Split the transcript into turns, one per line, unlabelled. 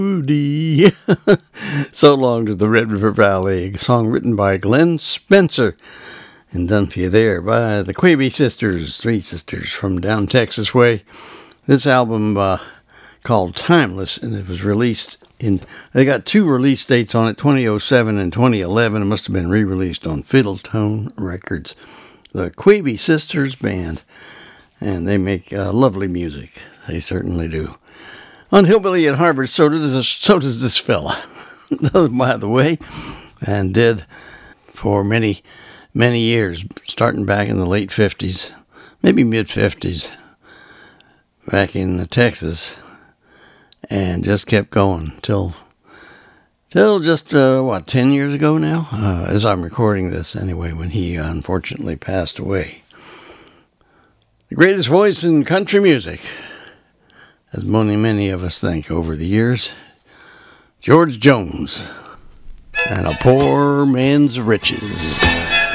Rudy. So Long to the Red River Valley, a song written by Glenn Spencer and done for you there by the Quebe Sisters, three sisters from down Texas way. This album called Timeless, and it was released they got two release dates on it, 2007 and 2011. It must have been re-released on Fiddle Tone Records. The Quebe Sisters Band, and they make lovely music. They certainly do. On Hillbilly at Harvard, so does this fella, by the way, and did for many, many years, starting back in the late 50s, maybe mid-50s, back in Texas, and just kept going till just, 10 years ago now, as I'm recording this anyway, when he unfortunately passed away. The greatest voice in country music, as many of us think over the years, George Jones, and A Poor Man's Riches.